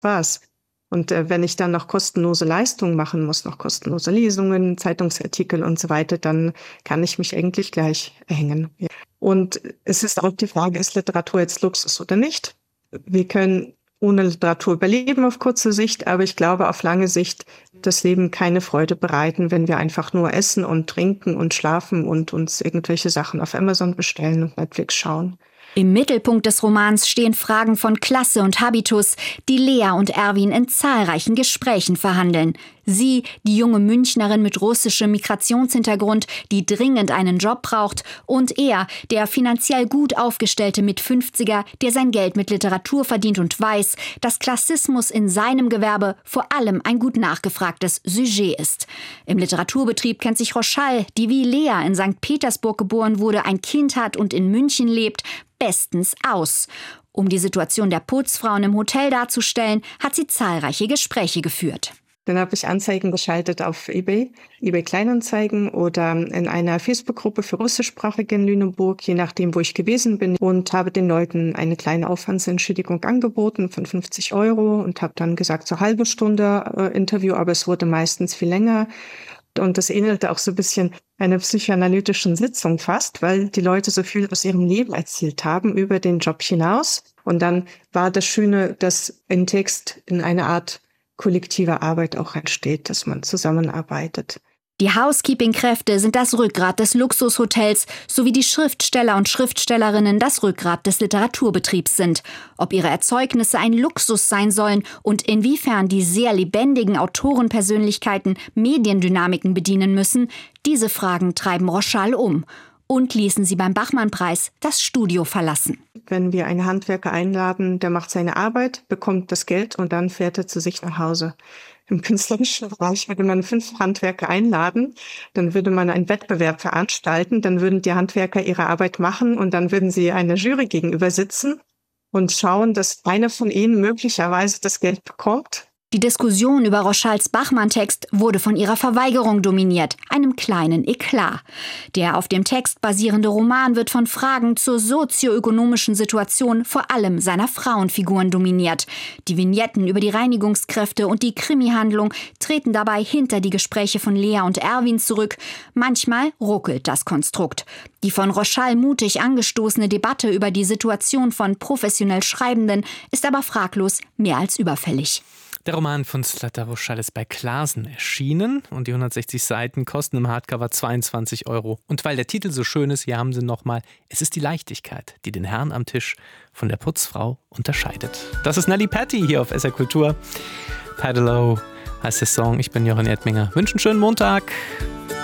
Spaß. Und wenn ich dann noch kostenlose Leistungen machen muss, noch kostenlose Lesungen, Zeitungsartikel und so weiter, dann kann ich mich eigentlich gleich hängen. Ja. Und es ist auch die Frage, ist Literatur jetzt Luxus oder nicht? Wir können ohne Literatur überleben auf kurze Sicht, aber ich glaube, auf lange Sicht das Leben keine Freude bereiten, wenn wir einfach nur essen und trinken und schlafen und uns irgendwelche Sachen auf Amazon bestellen und Netflix schauen. Im Mittelpunkt des Romans stehen Fragen von Klasse und Habitus, die Lea und Erwin in zahlreichen Gesprächen verhandeln. Sie, die junge Münchnerin mit russischem Migrationshintergrund, die dringend einen Job braucht, und er, der finanziell gut aufgestellte Mit-50er, der sein Geld mit Literatur verdient und weiß, dass Klassismus in seinem Gewerbe vor allem ein gut nachgefragtes Sujet ist. Im Literaturbetrieb kennt sich Roschall, die wie Lea in St. Petersburg geboren wurde, ein Kind hat und in München lebt, bestens aus. Um die Situation der Putzfrauen im Hotel darzustellen, hat sie zahlreiche Gespräche geführt. Dann habe ich Anzeigen geschaltet auf eBay Kleinanzeigen oder in einer Facebook-Gruppe für Russischsprachige in Lüneburg, je nachdem, wo ich gewesen bin, und habe den Leuten eine kleine Aufwandsentschädigung angeboten von 50 € und habe dann gesagt, so halbe Stunde Interview, aber es wurde meistens viel länger. Und das ähnelte auch so ein bisschen einer psychoanalytischen Sitzung fast, weil die Leute so viel aus ihrem Leben erzählt haben über den Job hinaus. Und dann war das Schöne, dass ein Text in eine Art kollektiver Arbeit auch entsteht, dass man zusammenarbeitet. Die Housekeeping-Kräfte sind das Rückgrat des Luxushotels, sowie die Schriftsteller und Schriftstellerinnen das Rückgrat des Literaturbetriebs sind. Ob ihre Erzeugnisse ein Luxus sein sollen und inwiefern die sehr lebendigen Autorenpersönlichkeiten Mediendynamiken bedienen müssen, diese Fragen treiben Roschall um und ließen sie beim Bachmann-Preis das Studio verlassen. Wenn wir einen Handwerker einladen, der macht seine Arbeit, bekommt das Geld und dann fährt er zu sich nach Hause. Im künstlerischen Bereich würde man 5 Handwerker einladen, dann würde man einen Wettbewerb veranstalten, dann würden die Handwerker ihre Arbeit machen und dann würden sie einer Jury gegenüber sitzen und schauen, dass einer von ihnen möglicherweise das Geld bekommt. Die Diskussion über Roschalls Bachmann-Text wurde von ihrer Verweigerung dominiert, einem kleinen Eklat. Der auf dem Text basierende Roman wird von Fragen zur sozioökonomischen Situation vor allem seiner Frauenfiguren dominiert. Die Vignetten über die Reinigungskräfte und die Krimihandlung treten dabei hinter die Gespräche von Lea und Erwin zurück. Manchmal ruckelt das Konstrukt. Die von Roschall mutig angestoßene Debatte über die Situation von professionell Schreibenden ist aber fraglos mehr als überfällig. Der Roman von Zlata Roschall ist bei Clasen erschienen und die 160 Seiten kosten im Hardcover 22 €. Und weil der Titel so schön ist, hier haben sie nochmal: Es ist die Leichtigkeit, die den Herrn am Tisch von der Putzfrau unterscheidet. Das ist Nelly Patty hier auf SR Kultur. Paddle-O heißt der Song. Ich bin Jochen Erdminger. Wünsche einen schönen Montag.